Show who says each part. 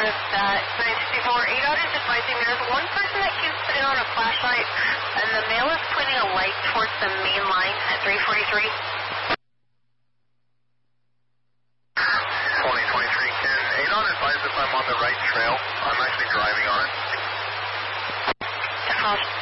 Speaker 1: service at 964. ADOT is advising there's one person that keeps putting on a flashlight, and the male is pointing a light towards the main line at 343.
Speaker 2: 2023. Can ADOT advise if I'm on the right trail? I'm actually driving on it.